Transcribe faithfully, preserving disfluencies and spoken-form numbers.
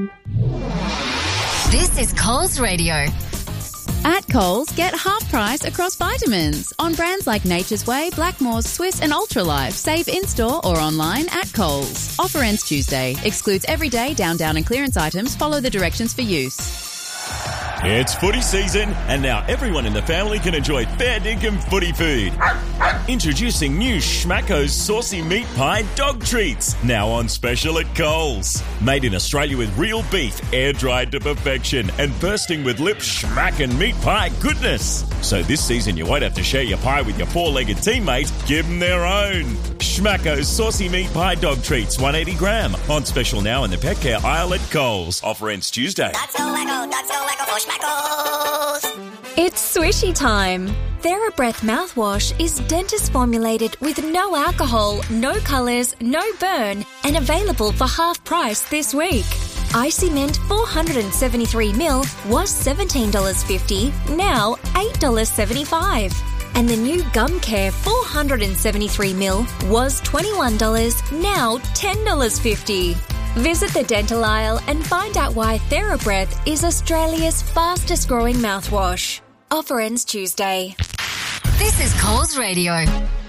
This is Coles Radio. At Coles, get half price across vitamins on brands like Nature's Way, Blackmores, Swiss and Ultralife. Save in-store or online at Coles. Offer ends Tuesday. Excludes everyday down, down and clearance items. Follow the directions for use. It's footy season, and now everyone in the family can enjoy fair dinkum footy food. Introducing new Schmacko's Saucy Meat Pie Dog Treats, now on special at Coles. Made in Australia with real beef, air-dried to perfection, and bursting with lip schmackin' meat pie goodness. So this season you won't have to share your pie with your four-legged teammate. Give them their own. Schmacko's Saucy Meat Pie Dog Treats, one hundred eighty gram. On special now in the pet care aisle at Coles. Offer ends Tuesday. That's so wacko, that's so wacko for Schmackos. It's swishy time. TheraBreath mouthwash is dentist formulated with no alcohol, no colours, no burn, and available for half price this week. Icy Mint four hundred seventy-three milliliters was seventeen dollars fifty, now eight dollars seventy-five. And the new Gum Care four hundred seventy-three milliliters was twenty-one dollars, now ten dollars fifty. Visit the dental aisle and find out why TheraBreath is Australia's fastest growing mouthwash. Offer ends Tuesday. This is Coles Radio.